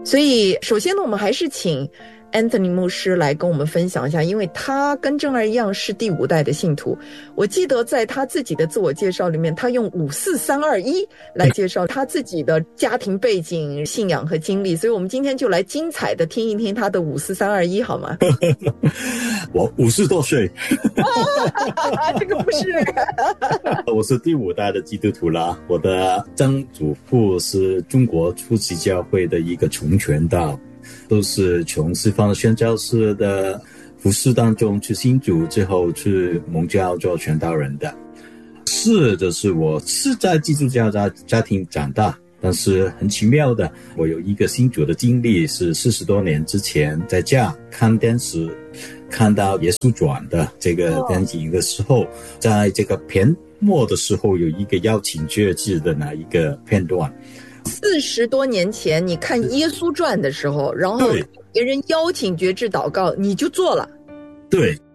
所以首先呢，我们还是请 Anthony 牧师来跟我们分享一下，因为他跟正儿一样是第5代的信徒。我记得在他自己的自我介绍里面，他用54321来介绍他自己的家庭背景、信仰和经历，所以我们今天就来精彩的听一听他的54321好吗？ 我50多岁这个不是我是第5代的基督徒啦。我的曾祖父是中国初期教会的一个重传道，都是从西方的宣教士的服侍当中去信主之后去蒙教做传道人的。是的是我是在基督教家庭长大，但是很奇妙的，我有一个信主的经历，是40多年之前在家看电视看到耶稣传的这个电影的时候，在这个片末的时候有一个邀请决志的那一个片段。 40多年前你看耶稣传的时候，然后别人邀请决志祷告，你就做了。 对，